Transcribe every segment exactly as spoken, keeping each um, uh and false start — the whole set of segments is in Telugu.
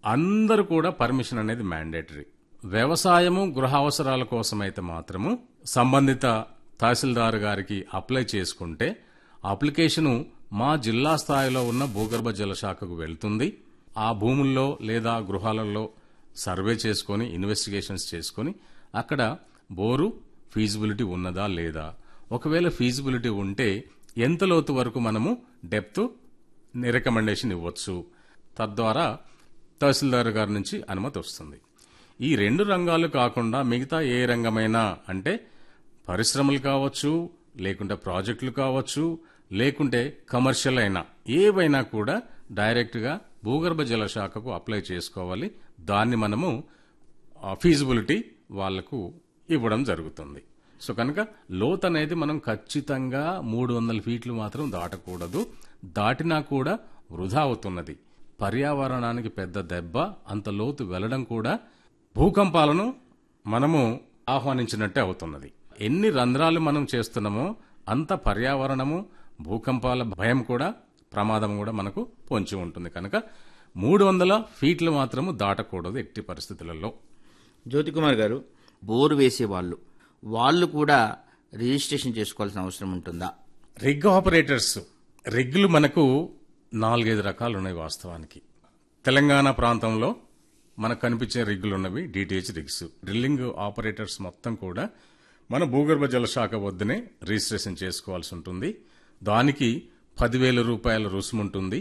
అందరూ కూడా పర్మిషన్ అనేది మ్యాండేటరీ. వ్యవసాయము గృహ అవసరాల కోసమైతే మాత్రము సంబంధిత తహసీల్దార్ గారికి అప్లై చేసుకుంటే అప్లికేషను మా జిల్లా స్థాయిలో ఉన్న భూగర్భ జల శాఖకు వెళ్తుంది. ఆ భూముల్లో లేదా గృహాలలో సర్వే చేసుకుని ఇన్వెస్టిగేషన్స్ చేసుకుని అక్కడ బోరు ఫీజిబిలిటీ ఉన్నదా లేదా, ఒకవేళ ఫీజిబిలిటీ ఉంటే ఎంత లోతు వరకు మనము డెప్త్ రికమెండేషన్ ఇవ్వచ్చు. తద్వారా తహసీల్దార్ గారి నుంచి అనుమతి వస్తుంది. ఈ రెండు రంగాలు కాకుండా మిగతా ఏ రంగమైనా, అంటే పరిశ్రమలు కావచ్చు, లేకుంటే ప్రాజెక్టులు కావచ్చు, లేకుంటే కమర్షియల్ అయినా ఏవైనా కూడా డైరెక్ట్గా భూగర్భ జల శాఖకు అప్లై చేసుకోవాలి. దాన్ని మనము ఫీజిబిలిటీ వాళ్లకు ఇవ్వడం జరుగుతుంది. సో కనుక లోతు అనేది మనం ఖచ్చితంగా మూడు వందల ఫీట్లు మాత్రం దాటకూడదు. దాటినా కూడా వృధా అవుతున్నది. పర్యావరణానికి పెద్ద దెబ్బ. అంత లోతు వెళ్లడం కూడా భూకంపాలను మనము ఆహ్వానించినట్టే అవుతున్నది. ఎన్ని రంధ్రాలు మనం చేస్తున్నామో అంత పర్యావరణము, భూకంపాల భయం కూడా, ప్రమాదం కూడా మనకు పొంచి ఉంటుంది. కనుక మూడు వందల ఫీట్లు మాత్రము దాటకూడదు ఎట్టి పరిస్థితులలో. జ్యోతికుమార్ గారు, బోరు వేసే వాళ్ళు వాళ్ళు కూడా రిజిస్ట్రేషన్ చేసుకోవాల్సిన అవసరం ఉంటుందా? రిగ్ ఆపరేటర్స్, రిగ్లు మనకు నాలుగైదు రకాలు ఉన్నాయి. వాస్తవానికి తెలంగాణ ప్రాంతంలో మనకు కనిపించే రిగ్గులు ఉన్నవి డిటిహెచ్ రిగ్స్. డ్రిల్లింగ్ ఆపరేటర్స్ మొత్తం కూడా మన భూగర్భ జల శాఖ వద్దనే రిజిస్ట్రేషన్ చేసుకోవాల్సి ఉంటుంది. దానికి పదివేల రూపాయల రుసుము ఉంటుంది.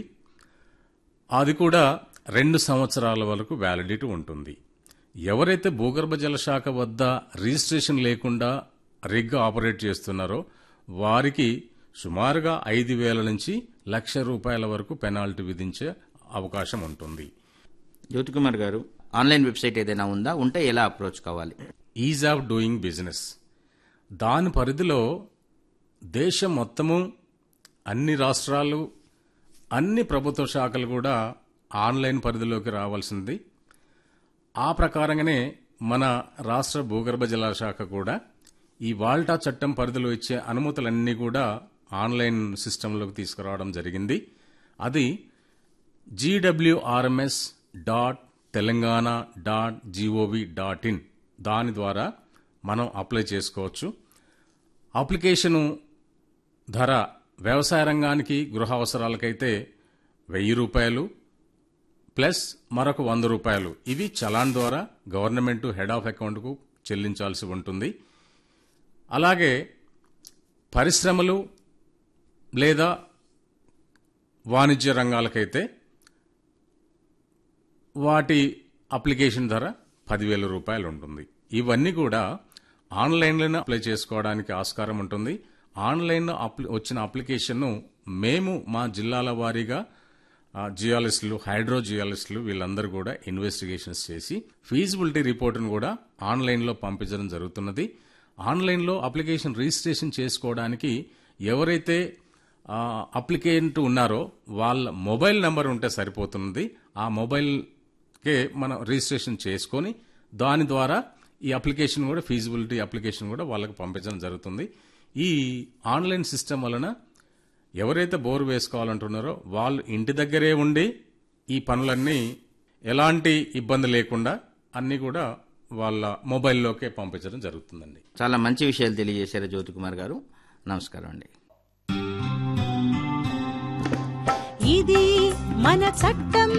అది కూడా రెండు సంవత్సరాల వరకు వ్యాలిడిటీ ఉంటుంది. ఎవరైతే భూగర్భ జల శాఖ వద్ద రిజిస్ట్రేషన్ లేకుండా రిగ్ ఆపరేట్ చేస్తున్నారో వారికి సుమారుగా ఐదు వేల నుంచి లక్ష రూపాయల వరకు పెనాల్టీ విధించే అవకాశం ఉంటుంది. జ్యోతికుమార్ గారు, ఆన్లైన్ వెబ్సైట్ ఏదైనా ఉందా? ఉంటే ఎలా అప్రోచ్ కావాలి? ఈజ్ ఆఫ్ డూయింగ్ బిజినెస్, దాని పరిధిలో దేశం మొత్తము అన్ని రాష్ట్రాలు, అన్ని ప్రభుత్వ శాఖలు కూడా ఆన్లైన్ పరిధిలోకి రావాల్సింది. ఆ ప్రకారంగానే మన రాష్ట్ర భూగర్భ జల శాఖ కూడా ఈ వాల్టా చట్టం పరిధిలో ఇచ్చే అనుమతులన్నీ కూడా ఆన్లైన్ సిస్టంలోకి తీసుకురావడం జరిగింది. అది GWRMS dot Telangana dot GOV dot in, దాని ద్వారా మనం అప్లై చేసుకోవచ్చు. అప్లికేషను ధర వ్యవసాయ రంగానికి, గృహ అవసరాలకైతే వెయ్యి రూపాయలు ప్లస్ మరొక వంద రూపాయలు. ఇవి చలాన్ ద్వారా గవర్నమెంట్ హెడ్ ఆఫ్ అకౌంట్కు చెల్లించాల్సి ఉంటుంది. అలాగే పరిశ్రమలు లేదా వాణిజ్య రంగాలకైతే వాటి అప్లికేషన్ ధర పదివేల రూపాయలు ఉంటుంది. ఇవన్నీ కూడా ఆన్లైన్లోనే అప్లై చేసుకోవడానికి ఆస్కారం ఉంటుంది. ఆన్లైన్లో వచ్చిన అప్లికేషన్ను మేము మా జిల్లాల వారీగా జియాలజిస్టులు, హైడ్రో జియాలజిస్టులు వీళ్ళందరూ కూడా ఇన్వెస్టిగేషన్స్ చేసి ఫీజిబిలిటీ రిపోర్టును కూడా ఆన్లైన్లో పంపించడం జరుగుతున్నది. ఆన్లైన్లో అప్లికేషన్ రిజిస్ట్రేషన్ చేసుకోవడానికి ఎవరైతే అప్లికెంట్ ఉన్నారో వాళ్ళ మొబైల్ నెంబర్ ఉంటే సరిపోతుంది. ఆ మొబైల్కే మనం రిజిస్ట్రేషన్ చేసుకొని దాని ద్వారా ఈ అప్లికేషన్ కూడా, ఫీజిబిలిటీ అప్లికేషన్ కూడా వాళ్ళకి పంపించడం జరుగుతుంది. ఈ ఆన్లైన్ సిస్టమ్ వలన ఎవరైతే బోరు వేసుకోవాలంటున్నారో వాళ్ళు ఇంటి దగ్గరే ఉండి ఈ పనులన్నీ ఎలాంటి ఇబ్బంది లేకుండా అన్నీ కూడా వాళ్ళ మొబైల్లోకే పంపించడం జరుగుతుందండి. చాలా మంచి విషయాలు తెలియజేశారు జ్యోతికుమార్ గారు. నమస్కారం అండి. ఇది మన చట్టం.